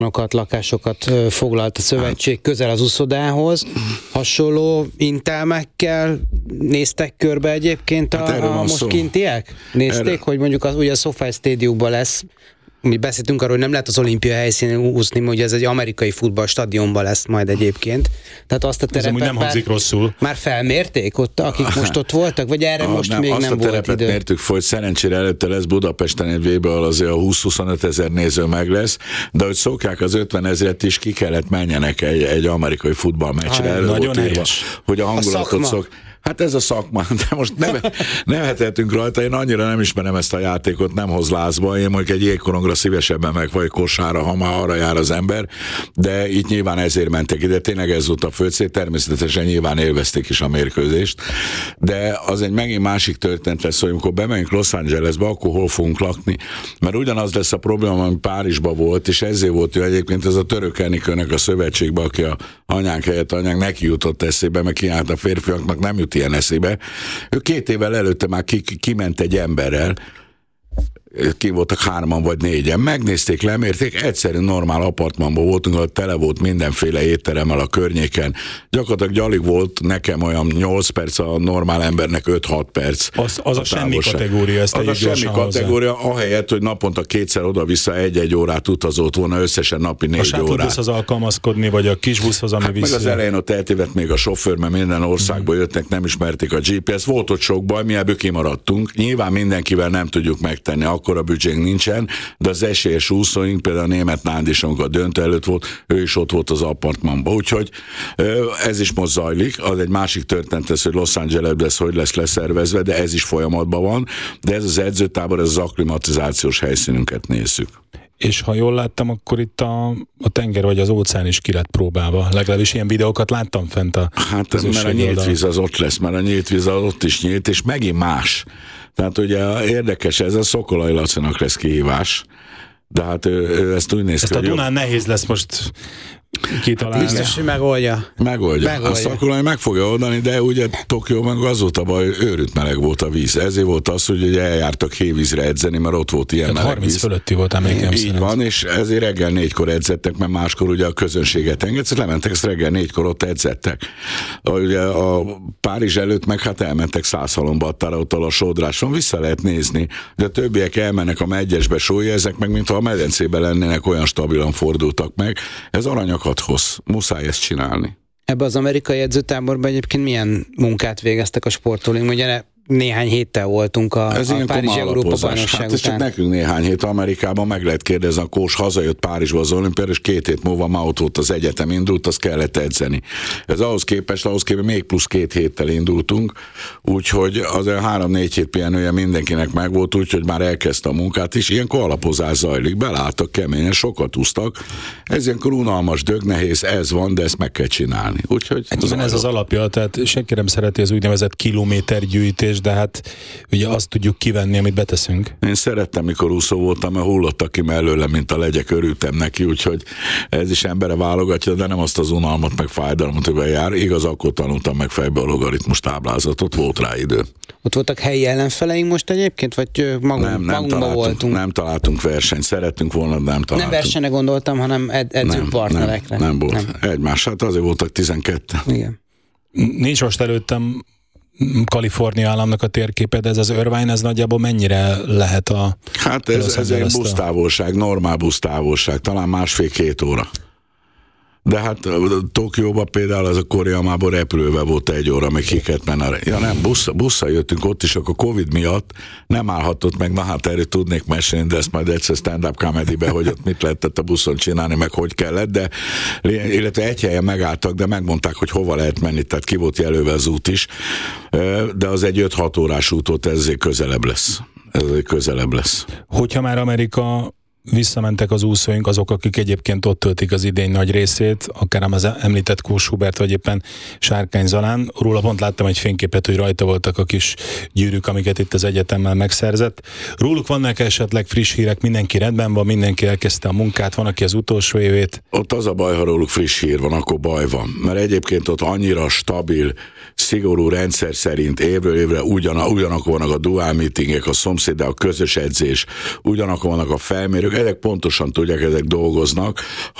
lakásokat foglalt a szövetség közel az uszodához. Hasonló intelmekkel néztek körbe egyébként a most kintiek? Nézték, hogy mondjuk ugye a SoFi Stadiumban lesz, mi beszéltünk arról, hogy nem lehet az olimpia helyszínén úszni, hogy ez egy amerikai futballstadionban lesz majd egyébként. Tehát azt a terepet nem hangzik rosszul. Már felmérték ott, akik most ott voltak, vagy erre most még nem volt idő? Azt mértük, hogy szerencsére előtte lesz Budapesten egy VB, ahol azért a 20-25 ezer néző meg lesz, de hogy szokják az 50 ezret is, ki kellett menjenek egy amerikai futballmeccsre. Nagyon helyes. Hogy a hangulatot Hát ez a szakma, de most nevethetünk rajta, én annyira nem ismerem ezt a játékot, nem hoz lázba, én mondjuk egy jégkorongra szívesebben meg vagy kosárra, ha már arra jár az ember, de itt nyilván ezért mentek ide, tényleg ez volt a fő cél, természetesen nyilván élvezték is a mérkőzést, de az egy megint másik történet lesz, hogy amikor bemegyünk Los Angelesbe, akkor hol fogunk lakni, mert ugyanaz lesz a probléma, ami Párizsban volt, és ezért volt ő egyébként ez a török Enikőnek a szövetségbe, aki a anyánk helyett anyánk neki jutott eszébe, meg kiállt a férfiaknak, nem jut ilyen eszébe. Ő 2 évvel előtte már kiment egy emberrel, ki voltak 3 vagy 4, megnézték, lemérték, egyszerű normál apartmanban voltunk, ahol tele volt mindenféle étteremmel a környéken. Gyakorlatilag alig volt nekem olyan 8 perc, a normál embernek 5-6 perc. Az a semmi kategória, ezt az a semmi kategória, ahelyett, hogy naponta 2-szer oda-vissza 1-1 órát utazott volna, összesen napi 4 órát. A sátorbuszhoz alkalmazkodni, vagy a kisbuszhoz, ami vissza. Meg az elején ott eltévedt még a sofőr, mert minden országból jöttek, nem ismerték a GPS, volt ott sok baj, mi ebből kimaradtunk. Nyilván mindenkivel nem tudjuk megtenni, akkor a büdzsénk nincsen, de az esélyes úszóink, például a német Nándis, amikor a döntő előtt volt, ő is ott volt az apartmanban. Úgyhogy ez is most zajlik, az egy másik történet lesz, hogy Los Angelesben hogy lesz leszervezve, de ez is folyamatban van, de ez az edzőtábor, ez az akklimatizációs helyszínünket nézzük. És ha jól láttam, akkor itt a tenger vagy az óceán is ki lett próbálva. Legalábbis ilyen videókat láttam fent a Hát mert a nyílt víz az ott lesz, mert a nyílt víz az ott is nyílt, és megint más. Tehát ugye érdekes, ez a Szokolai Lacinak lesz kihívás, de hát ő ezt úgy néz ki, hogy... Ezt a Dunán nehéz lesz most kitalálni. Biztos, hogy megoldja. A Szokolai meg fogja oldani, de ugye Tokióban az volt a baj, őrült meleg volt a víz. Ezért volt az, hogy ugye eljártak hévízre edzeni, mert ott volt ilyen meleg 30 víz. Fölötti volt emlékem szerint. Így van, és ezért reggel 4-kor edzettek, mert máskor ugye a közönséget engedsz, lementek, ezt reggel 4-kor ott edzettek. Ugye a Párizs előtt meg hát elmentek Szászhalombattára, ott a sodráson, vissza lehet nézni, de a többiek elmennek a megyesbe sólya, ezek meg mintha a medencében lennének, olyan stabilan fordultak meg. Ez aranyakat hoz. Muszáj ezt csinálni. Ebben az amerikai edzőtáborban egyébként milyen munkát végeztek a sportolóink? Ugye néhány héttel voltunk a Párizsi Európa-bajnokság hát ez csak nekünk néhány hét. Amerikában meg lehet kérdezni, a Kós hazajött Párizsba az olimpiára, és 2 hét múlva már ott volt az egyetem, indult, azt kellett edzeni. Ez ahhoz képest még plusz 2 héttel indultunk, úgyhogy az 3-4 hét pihenője mindenkinek megvolt, úgyhogy már elkezdte a munkát is. Ilyenkor alapozás zajlik, belálltak keményen, sokat úsztak. Ez ilyenkor unalmas, dögnehéz, ez van, de ezt meg kell csinálni. Úgyhogy ez az alapja, tehát senki nem szereti az úgynevezett kilométergyűjtés, de hát ugye azt tudjuk kivenni, amit beteszünk. Én szerettem, mikor úszó voltam, mert hullottak ki mellőle, mint a legyek, örültem neki, úgyhogy ez is embere válogatja, de nem azt az unalmat, meg fájdalmat, hogy jár. Igaz, akkor tanultam meg fejbe a logaritmus táblázatot, volt rá idő. Ott voltak helyi ellenfeleink most egyébként, vagy magunkban voltunk? Nem találtunk versenyt, szerettünk volna, de nem találtunk. Nem versenyre gondoltam, hanem edzőpartnerekre. Nem volt. Egymás, hát azért voltak 12. Igen. Nincs most előttem Kalifornia államnak a térképe, de ez az Irvine, ez nagyjából mennyire lehet a... Hát ez egy busztávolság, normál busztávolság, talán 1,5-2 óra. De hát Tokióban például az a Koreamából repülővel volt 1 óra, meg kiket menni. Ja nem, busszal jöttünk ott is, akkor Covid miatt nem állhatott meg, na hát erről tudnék mesélni, de ezt majd egyszer stand-up comedy-be, hogy ott mit lehetett a buszon csinálni, meg hogy kellett, de illetve egy helyen megálltak, de megmondták, hogy hova lehet menni, tehát ki volt jelölve az út is, de az egy 5-6 órás út volt, ez azért közelebb lesz. Hogyha már Amerika visszamentek az úszóink, azok, akik egyébként ott töltik az idény nagy részét, akár az említett Kós Hubert, vagy éppen Sárkány Zalán. Róla pont láttam egy fényképet, hogy rajta voltak a kis gyűrűk, amiket itt az egyetemmel megszerzett. Róluk vannak esetleg friss hírek, mindenki rendben van, mindenki elkezdte a munkát, van, aki az utolsó évét. Ott az a baj, ha róluk friss hír van, akkor baj van. Mert egyébként ott annyira stabil, szigorú rendszer szerint évről évre ugyanakkor vannak a dual meetingek, a szomszéd, a közös edzés, ugyanakkor vannak a felmérők, ezek pontosan tudják, ezek dolgoznak.